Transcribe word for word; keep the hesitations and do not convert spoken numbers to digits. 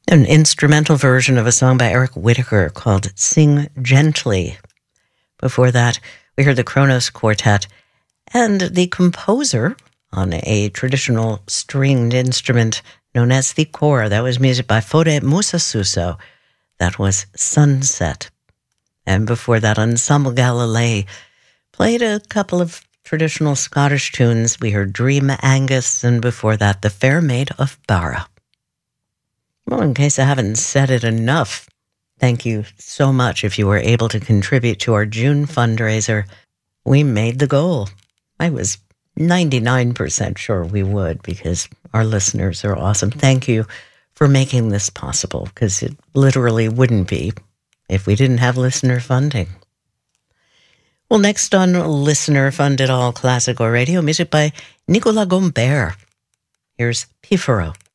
An instrumental version of a song by Eric Whitacre called Sing Gently. Before that, we heard the Kronos Quartet and the composer on a traditional stringed instrument known as the kora. That was music by Fode Musasuso. That was Sunset. And before that, Ensemble Galilei played a couple of traditional Scottish tunes. We heard Dream Angus, and before that, The Fair Maid of Bara. Well, in case I haven't said it enough, thank you so much if you were able to contribute to our June fundraiser. We made the goal. I was ninety-nine percent sure we would because our listeners are awesome. Thank you for making this possible, because it literally wouldn't be if we didn't have listener funding. Well, next on listener-funded all classical radio, music by Nicolas Gombert. Here's Pifero.